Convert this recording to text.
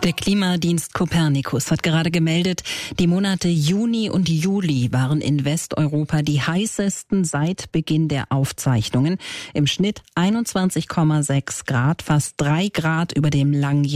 Der Klimadienst Copernicus hat gerade gemeldet, die Monate Juni und Juli waren in Westeuropa die heißesten seit Beginn der Aufzeichnungen. Im Schnitt 21,6 Grad, fast 3 Grad über dem langjährigen